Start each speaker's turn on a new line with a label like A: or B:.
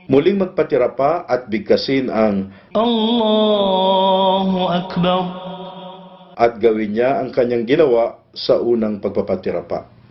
A: Muling magpatira pa at bigkasin ang
B: Allahu Akbar.
A: at gawin niya ang kanyang ginawa sa unang pagpapatira pa.